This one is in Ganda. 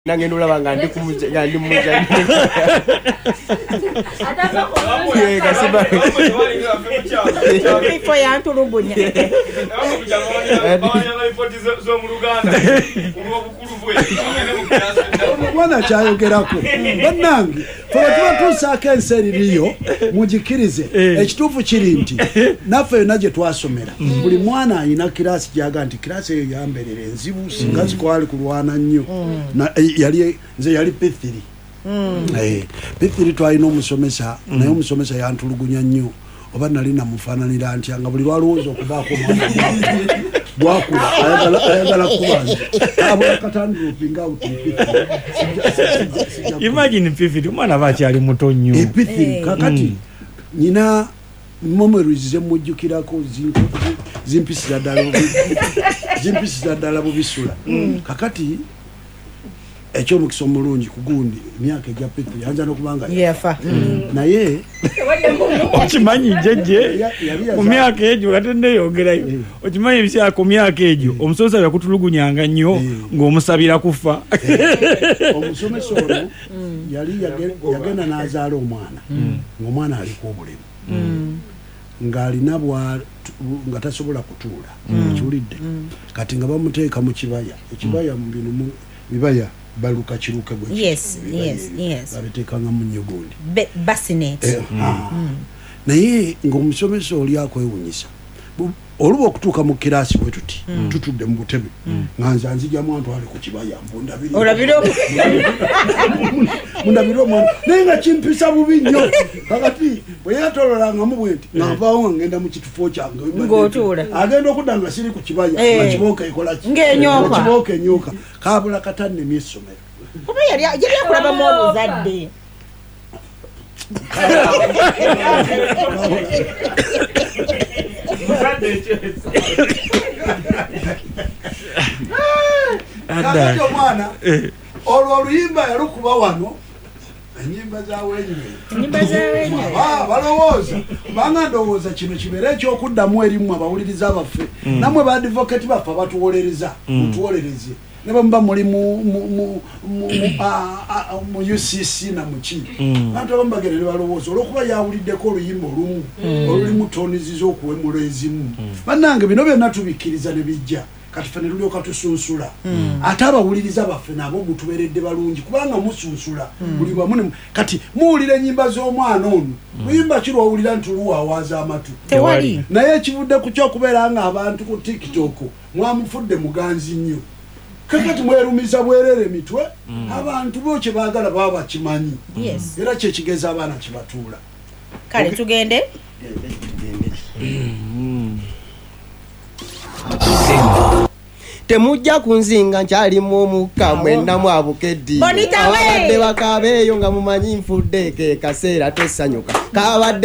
nange ndolaba nga ndi kumujja ndi mujja Before ya ntulugunya mwana chayogerako bannange tuba tusaako ensi eririyo mugikirize ekituufu kiri nti naffe yonna gye twasomera buli mwana ayina kirasi gyaga nti kirasi eyo yamberera enzibu singa zikwali kulwana nnyo nze yali P3 P3 twalina omusomesa naye omusomesa yantulugunya nnyo oba nali namufaananira ntya nga buli lwalowooza okubaako bwakula ayagala kubanza abula katandulupinga imagine P3 omwana bakyali muto nnyo P3 kakati nyina memories zemujjukirako zimpisira ddala bubisula kakati ekyo mukisa omulungi kugundi emyaka egya P3 yanza n'okubanga yafa naye okimanyi jeje ku myaka egyo katendeyogerayo okimanyi ebiseera ku myaka egyo omusomesa yakutulugunyanga nnyo ng'omusabira kufa omusomesa ono yali yagenda n'azaala omwana ng'omwana aliko obulemu ng'alina nga tasobola kutuula ekiwulidde kati nga bamuteeka mu kibaya ekibaya mu bino mu bibaya baluka kiruka gwe yes babiteekanga mu nnyo gundi bassinet naye ng'omusomesa oli akwewunyisa oluba okutuuka mu kirasi bwe tuti tutudde mu butebe nga nze anzijamu antwale ku kibaya mundabire omwana naye nga kimpisa bubi nnyo kakati bwe yatololangamu bwe nti navaawo nga ngenda mu kitufo kyange agenda okudda nga siri ku kibaya nga kibooka ekolaki kibooka enyoka kabula katannemye essomero kuba yali akulabamu obuzadde kakati omwana olwo oluyimba yalukuba wano enyimba zawenyewe balowooza kubanga ndowooza kino kibeere ekyokuddamu erimu abawuliriza abaffe namwe baadvocate baffe abatuwolereza mutuwolereze ne bamuba muli mu UCC na muki bantu abamu bagenda ne balowooza olwokuba yawuliddeko oluyimba olumu olulimu tonizi z'okuwemula ezimu bannange bino byonna tubikkiriza ne bijja kati ffe ne tulyoka tusunsula ate abawuliriza baffe nabo mutubeeredde balungi kubanga musunsula buli wamu kati muwulira ennyimba z'omwana ono luyimba ki lwawulira nti luwaawaza amatu tewali naye ekivudde ku kyokubeera nga abantu ku TikTok mwamufudde muganzi nnyo kakati mwerumiza bwerere mitwe abantu bo kye baagala baba bakimanyi era kyekigeza abaana kibatuula kale tugende temujja kunzinga nkyalimu omukka mwenna mwabukeddi abadde bakabeeyo nga mumanyi nfudde ke kaseera tosanyuka kabadde